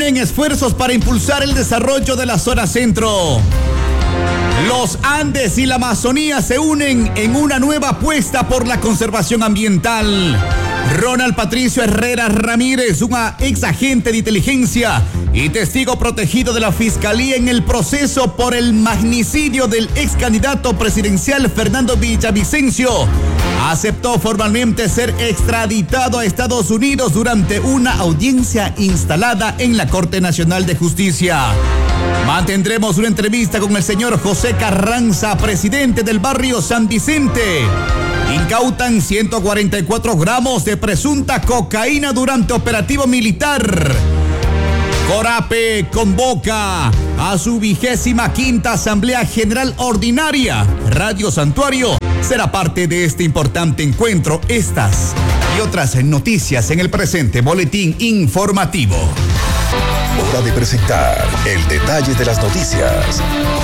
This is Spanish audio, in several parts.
unen esfuerzos para impulsar el desarrollo de la zona centro. Los Andes y la Amazonía se unen en una nueva apuesta por la conservación ambiental. Ronald Patricio Herrera Ramírez, un ex agente de inteligencia y testigo protegido de la Fiscalía en el proceso por el magnicidio del ex candidato presidencial Fernando Villavicencio, aceptó formalmente ser extraditado a Estados Unidos durante una audiencia instalada en la Corte Nacional de Justicia. Mantendremos una entrevista con el señor José Carranza, presidente del barrio San Vicente. Incautan 144 gramos de presunta cocaína durante operativo militar. Corape convoca a su 25ª Asamblea General Ordinaria. Radio Santuario será parte de este importante encuentro. Estas y otras noticias en el presente boletín informativo. Hora de presentar el detalle de las noticias.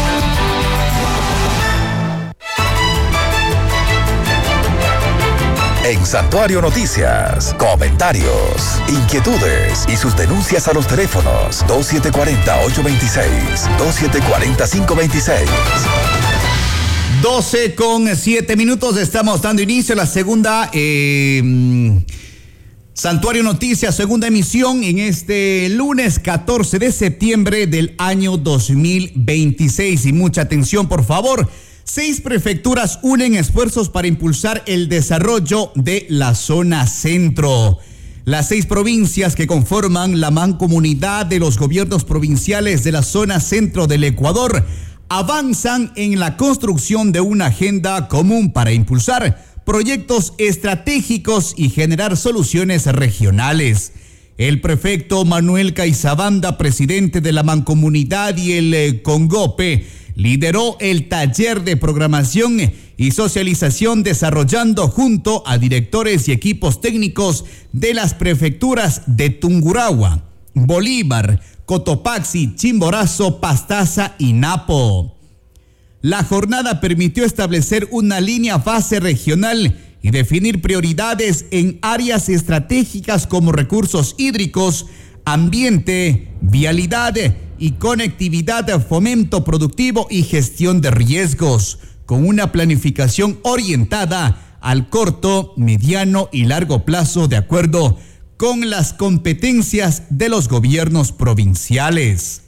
En Santuario Noticias, comentarios, inquietudes y sus denuncias a los teléfonos 2740-826, 2740-526. 12:07, estamos dando inicio a la segunda Santuario Noticias, segunda emisión en este lunes 14 de septiembre del año 2026. Y mucha atención, por favor. 6 prefecturas unen esfuerzos para impulsar el desarrollo de la zona centro. Las 6 provincias que conforman la mancomunidad de los gobiernos provinciales de la zona centro del Ecuador avanzan en la construcción de una agenda común para impulsar proyectos estratégicos y generar soluciones regionales. El prefecto Manuel Caizabanda, presidente de la mancomunidad y el CONGOPE, lideró el taller de programación y socialización desarrollando junto a directores y equipos técnicos de las prefecturas de Tungurahua, Bolívar, Cotopaxi, Chimborazo, Pastaza y Napo. La jornada permitió establecer una línea base regional y definir prioridades en áreas estratégicas como recursos hídricos, ambiente, vialidad y conectividad, fomento productivo y gestión de riesgos, con una planificación orientada al corto, mediano y largo plazo de acuerdo con las competencias de los gobiernos provinciales.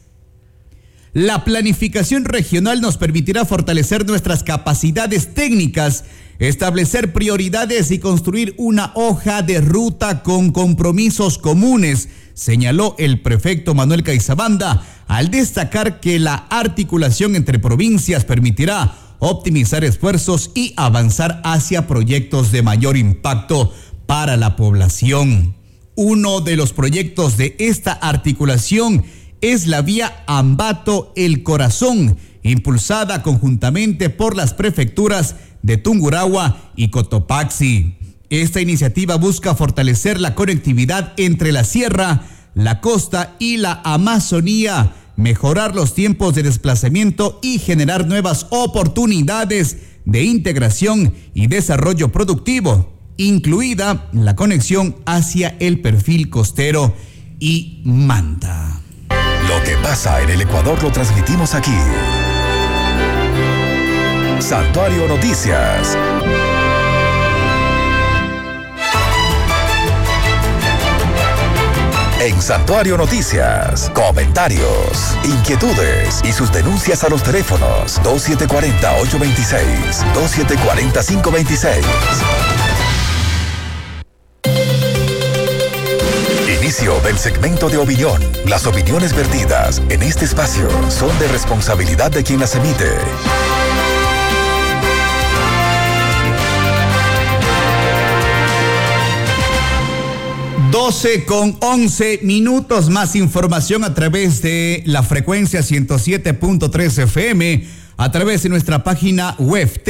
La planificación regional nos permitirá fortalecer nuestras capacidades técnicas, establecer prioridades y construir una hoja de ruta con compromisos comunes, señaló el prefecto Manuel Caizabanda, al destacar que la articulación entre provincias permitirá optimizar esfuerzos y avanzar hacia proyectos de mayor impacto para la población. Uno de los proyectos de esta articulación es la vía Ambato-El Corazón, impulsada conjuntamente por las prefecturas de Tungurahua y Cotopaxi. Esta iniciativa busca fortalecer la conectividad entre la sierra, la costa y la Amazonía, mejorar los tiempos de desplazamiento y generar nuevas oportunidades de integración y desarrollo productivo, incluida la conexión hacia el perfil costero y Manta. Lo que pasa en el Ecuador lo transmitimos aquí. Santuario Noticias. En Santuario Noticias, comentarios, inquietudes y sus denuncias a los teléfonos 2740-826, 2740-526. Inicio del segmento de opinión. Las opiniones vertidas en este espacio son de responsabilidad de quien las emite. 12:11, más información a través de la frecuencia 107.3 FM, a través de nuestra página web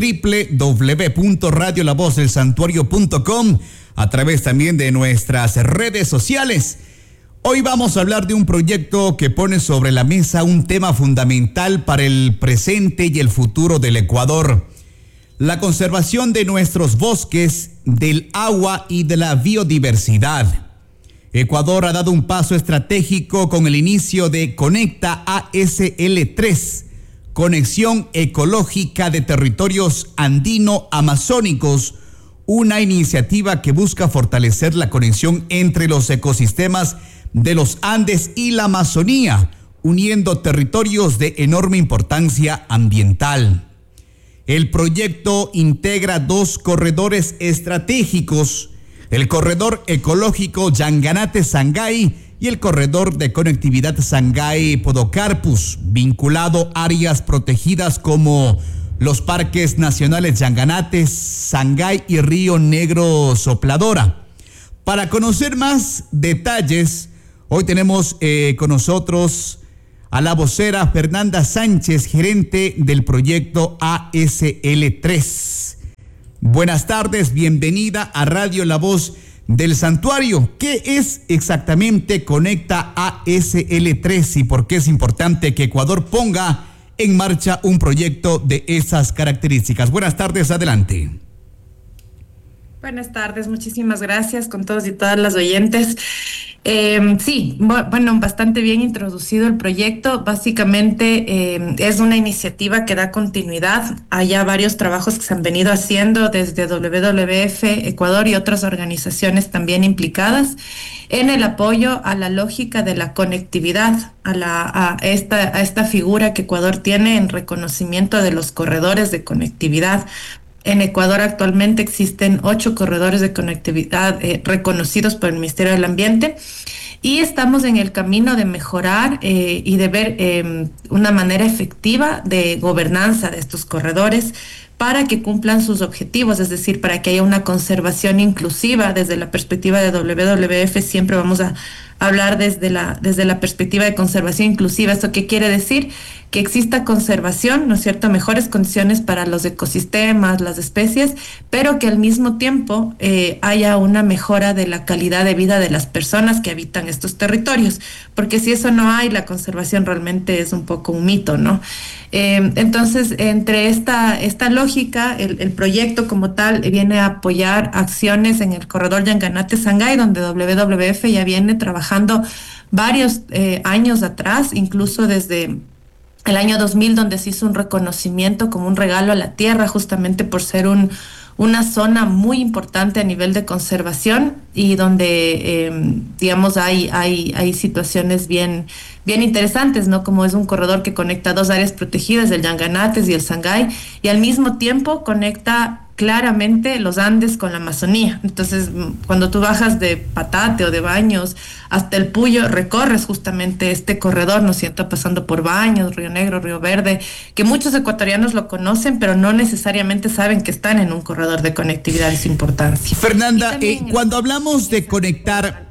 www.radiolavozdelsantuario.com, a través también de nuestras redes sociales. Hoy vamos a hablar de un proyecto que pone sobre la mesa un tema fundamental para el presente y el futuro del Ecuador: la conservación de nuestros bosques, del agua y de la biodiversidad. Ecuador ha dado un paso estratégico con el inicio de Conecta ASL3, Conexión Ecológica de Territorios Andino-Amazónicos, una iniciativa que busca fortalecer la conexión entre los ecosistemas de los Andes y la Amazonía, uniendo territorios de enorme importancia ambiental. El proyecto integra 2 corredores estratégicos, el corredor ecológico Yanganate-Sangay y el corredor de conectividad Sangay-Podocarpus, vinculado a áreas protegidas como los parques nacionales Yanganate, Sangay y Río Negro Sopladora. Para conocer más detalles, hoy tenemos con nosotros a la vocera Fernanda Sánchez, gerente del proyecto ASL3. Buenas tardes, bienvenida a Radio La Voz del Santuario. ¿Qué es exactamente Conecta ASL3 y por qué es importante que Ecuador ponga en marcha un proyecto de esas características? Buenas tardes, adelante. Buenas tardes, muchísimas gracias con todos y todas las oyentes. Sí, bueno, bastante bien introducido el proyecto. Básicamente es una iniciativa que da continuidad a ya varios trabajos que se han venido haciendo desde WWF Ecuador y otras organizaciones también implicadas en el apoyo a la lógica de la conectividad, a esta figura que Ecuador tiene en reconocimiento de los corredores de conectividad. En Ecuador actualmente existen 8 corredores de conectividad reconocidos por el Ministerio del Ambiente y estamos en el camino de mejorar y de ver una manera efectiva de gobernanza de estos corredores para que cumplan sus objetivos, es decir, para que haya una conservación inclusiva. Desde la perspectiva de WWF siempre vamos a hablar desde la perspectiva de conservación inclusiva. ¿Esto qué quiere decir? Que exista conservación, ¿no es cierto?, mejores condiciones para los ecosistemas, las especies, pero que al mismo tiempo haya una mejora de la calidad de vida de las personas que habitan estos territorios, porque si eso no hay, la conservación realmente es un poco un mito, ¿no? Entonces, entre esta lógica, el proyecto como tal viene a apoyar acciones en el corredor Yanganate-Sangay, donde WWF ya viene trabajando varios años atrás, incluso desde el año 2000, donde se hizo un reconocimiento como un regalo a la tierra, justamente por ser una zona muy importante a nivel de conservación y donde, digamos, hay situaciones bien interesantes, ¿no? Como es un corredor que conecta 2 áreas protegidas, el Yanganates y el Sangay, y al mismo tiempo conecta claramente los Andes con la Amazonía. Entonces, cuando tú bajas de Patate o de Baños hasta el Puyo, recorres justamente este corredor, ¿no es cierto?, pasando por Baños, Río Negro, Río Verde, que muchos ecuatorianos lo conocen, pero no necesariamente saben que están en un corredor de conectividad y su importancia. Fernanda, cuando hablamos de conectar...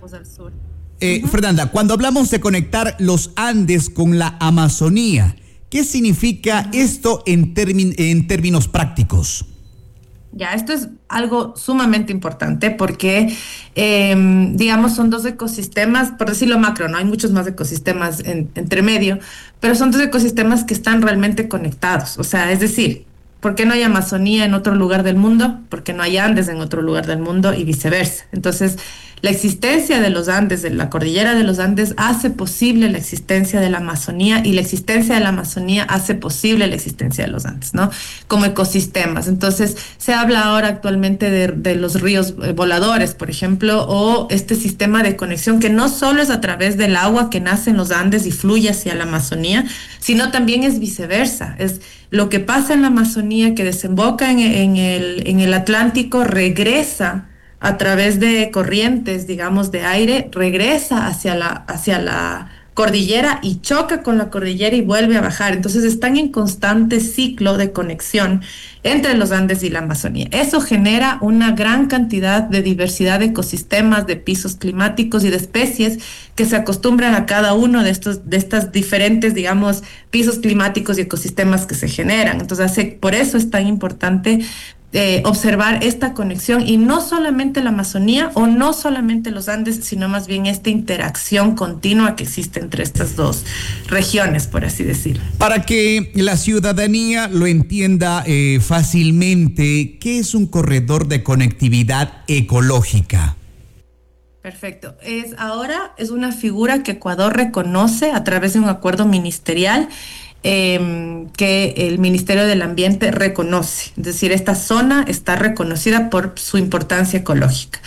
Fernanda, cuando hablamos de conectar los Andes con la Amazonía, ¿qué significa esto en términos prácticos? Ya, esto es algo sumamente importante porque, digamos, son 2 ecosistemas, por decirlo macro, ¿no? Hay muchos más ecosistemas entre medio, pero son 2 ecosistemas que están realmente conectados. O sea, es decir, ¿por qué no hay Amazonía en otro lugar del mundo? ¿Por qué no hay Andes en otro lugar del mundo? Y viceversa. Entonces, la existencia de los Andes, de la cordillera de los Andes, hace posible la existencia de la Amazonía, y la existencia de la Amazonía hace posible la existencia de los Andes, ¿no? Como ecosistemas. Entonces, se habla ahora actualmente de los ríos voladores, por ejemplo, o este sistema de conexión que no solo es a través del agua que nace en los Andes y fluye hacia la Amazonía, sino también es viceversa. Es lo que pasa en la Amazonía, que desemboca en el Atlántico, regresa a través de corrientes, digamos, de aire, regresa hacia la cordillera y choca con la cordillera y vuelve a bajar. Entonces están en constante ciclo de conexión entre los Andes y la Amazonía. Eso genera una gran cantidad de diversidad de ecosistemas, de pisos climáticos y de especies que se acostumbran a cada uno de estas diferentes, digamos, pisos climáticos y ecosistemas que se generan. Entonces, por eso es tan importante observar esta conexión, y no solamente la Amazonía o no solamente los Andes, sino más bien esta interacción continua que existe entre estas 2 regiones, por así decirlo. Para que la ciudadanía lo entienda fácilmente, ¿qué es un corredor de conectividad ecológica? Perfecto. Ahora es una figura que Ecuador reconoce a través de un acuerdo ministerial que el Ministerio del Ambiente reconoce. Es decir, esta zona está reconocida por su importancia ecológica.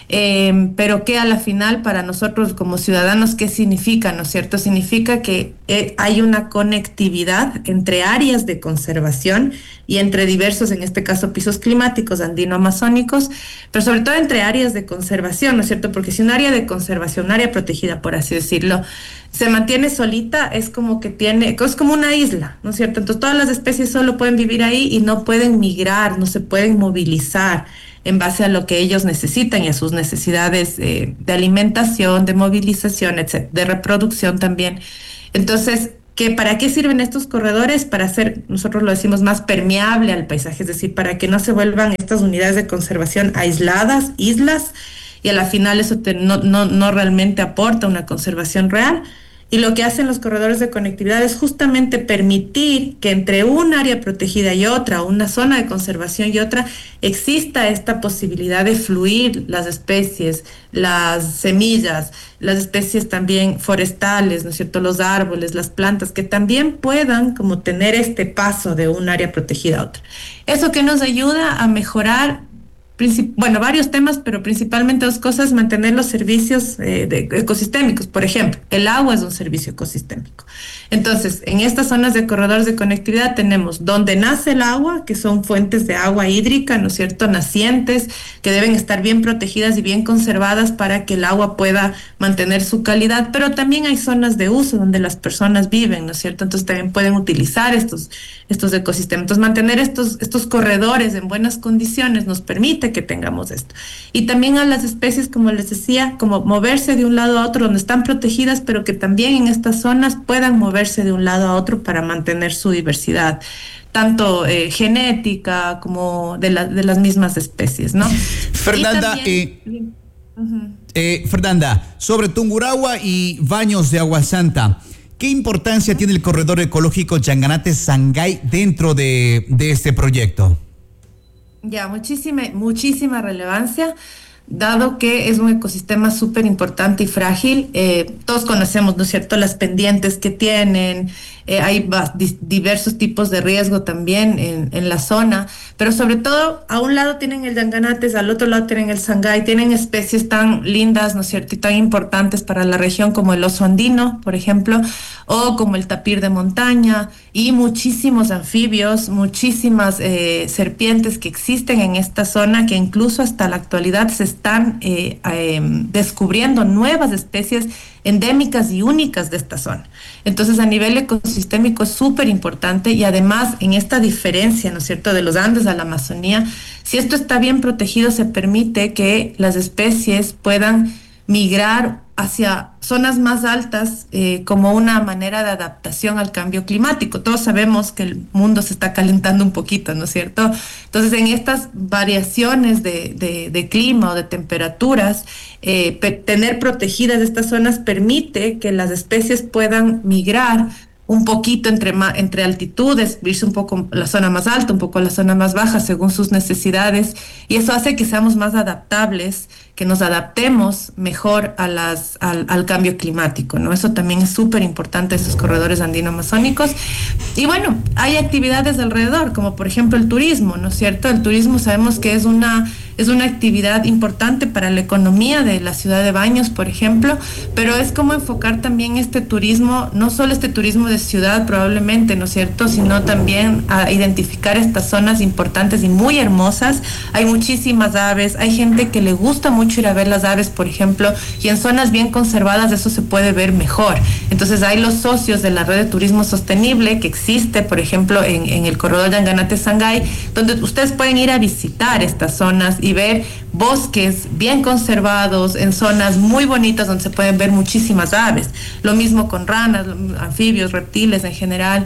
Pero que a la final para nosotros como ciudadanos, ¿qué significa? ¿No es cierto? Significa que hay una conectividad entre áreas de conservación y entre diversos, en este caso, pisos climáticos andino-amazónicos, pero sobre todo entre áreas de conservación, ¿no es cierto? Porque si un área de conservación, un área protegida, por así decirlo, se mantiene solita, es como es como una isla, ¿no es cierto? Entonces todas las especies solo pueden vivir ahí y no pueden migrar, no se pueden movilizar en base a lo que ellos necesitan y a sus necesidades de alimentación, de movilización, etc., de reproducción también. Entonces, ¿para qué sirven estos corredores? Para hacer, nosotros lo decimos, más permeable al paisaje, es decir, para que no se vuelvan estas unidades de conservación aisladas, islas, y a la final eso no realmente aporta una conservación real. Y lo que hacen los corredores de conectividad es justamente permitir que entre un área protegida y otra, una zona de conservación y otra, exista esta posibilidad de fluir las especies, las semillas, las especies también forestales, ¿no es cierto?, los árboles, las plantas, que también puedan como tener este paso de un área protegida a otra. Eso que nos ayuda a mejorar varios temas, pero principalmente dos cosas: mantener los servicios ecosistémicos. Por ejemplo, el agua es un servicio ecosistémico. Entonces, en estas zonas de corredores de conectividad tenemos donde nace el agua, que son fuentes de agua hídrica, ¿no es cierto?, nacientes, que deben estar bien protegidas y bien conservadas para que el agua pueda mantener su calidad, pero también hay zonas de uso donde las personas viven, ¿no es cierto? Entonces también pueden utilizar estos ecosistemas. Entonces, mantener estos corredores en buenas condiciones nos permite que tengamos esto. Y también a las especies, como les decía, como moverse de un lado a otro donde están protegidas, pero que también en estas zonas puedan moverse de un lado a otro para mantener su diversidad, tanto genética como de las mismas especies, ¿no? Fernanda, Fernanda, sobre Tungurahua y Baños de Agua Santa, ¿qué importancia tiene el corredor ecológico Yanganate-Sangay dentro de este proyecto? Ya, muchísima relevancia, dado que es un ecosistema súper importante y frágil. Todos conocemos, ¿no es cierto?, las pendientes que tienen. Hay diversos tipos de riesgo también en la zona, pero sobre todo a un lado tienen el Yanganates, al otro lado tienen el Sangay, tienen especies tan lindas, ¿no es cierto?, y tan importantes para la región como el oso andino, por ejemplo, o como el tapir de montaña, y muchísimos anfibios, muchísimas serpientes que existen en esta zona, que incluso hasta la actualidad se están descubriendo nuevas especies endémicas y únicas de esta zona. Entonces, a nivel ecosistémico es súper importante, y además en esta diferencia, ¿no es cierto?, de los Andes a la Amazonía, si esto está bien protegido, se permite que las especies puedan migrar hacia zonas más altas como una manera de adaptación al cambio climático. Todos sabemos que el mundo se está calentando un poquito, ¿no es cierto? Entonces, en estas variaciones de clima o de temperaturas, tener protegidas estas zonas permite que las especies puedan migrar un poquito entre altitudes, irse un poco a la zona más alta, un poco a la zona más baja, según sus necesidades, y eso hace que seamos más adaptables, que nos adaptemos mejor al cambio climático, ¿no? Eso también es súper importante, estos corredores andino-amazónicos. Y bueno, hay actividades alrededor, como por ejemplo el turismo, ¿no es cierto? El turismo sabemos que es una actividad importante para la economía de la ciudad de Baños, por ejemplo, pero es como enfocar también este turismo, no solo este turismo de ciudad probablemente, ¿no es cierto?, sino también a identificar estas zonas importantes y muy hermosas. Hay muchísimas aves, hay gente que le gusta mucho ir a ver las aves, por ejemplo, y en zonas bien conservadas eso se puede ver mejor. Entonces hay los socios de la red de turismo sostenible que existe, por ejemplo, en el corredor Yanganate-Sangay, donde ustedes pueden ir a visitar estas zonas y ver bosques bien conservados en zonas muy bonitas donde se pueden ver muchísimas aves. Lo mismo con ranas, anfibios, reptiles en general,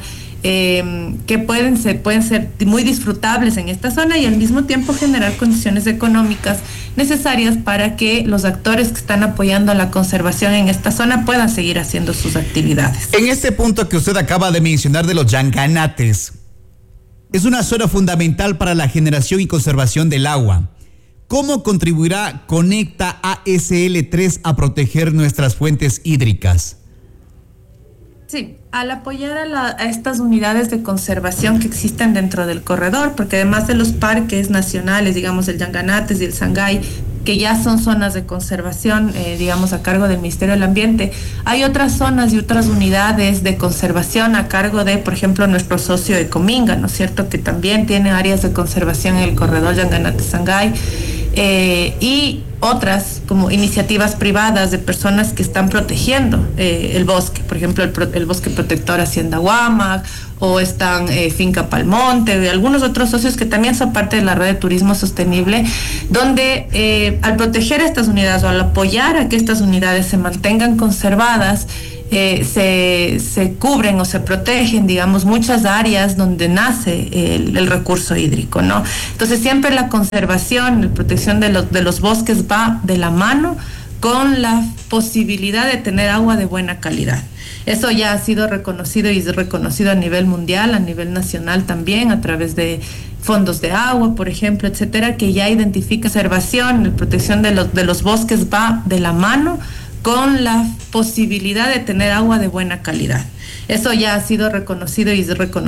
que pueden ser muy disfrutables en esta zona, y al mismo tiempo generar condiciones económicas necesarias para que los actores que están apoyando la conservación en esta zona puedan seguir haciendo sus actividades. En este punto que usted acaba de mencionar de los Yanganates, es una zona fundamental para la generación y conservación del agua. ¿Cómo contribuirá Conecta ASL3 a proteger nuestras fuentes hídricas? Sí, al apoyar a estas unidades de conservación que existen dentro del corredor, porque además de los parques nacionales, digamos el Yanganates y el Sangay, que ya son zonas de conservación, digamos, a cargo del Ministerio del Ambiente, hay otras zonas y otras unidades de conservación a cargo de, por ejemplo, nuestro socio Ecominga, ¿no es cierto?, que también tiene áreas de conservación en el corredor Yanganates-Sangay, y otras como iniciativas privadas de personas que están protegiendo el bosque, por ejemplo el bosque protector Hacienda Huamac, o están Finca Palmonte, y algunos otros socios que también son parte de la red de turismo sostenible, donde al proteger estas unidades o al apoyar a que estas unidades se mantengan conservadas, se cubren o se protegen, digamos, muchas áreas donde nace el recurso hídrico, ¿no? Entonces siempre la conservación, la protección de los bosques va de la mano con la posibilidad de tener agua de buena calidad. Eso ya ha sido reconocido y es reconocido a nivel mundial, a nivel nacional también, a través de fondos de agua, por ejemplo, etcétera, que ya identifica conservación, la protección de los bosques va de la mano con la posibilidad de tener agua de buena calidad. Eso ya ha sido reconocido y es reconocido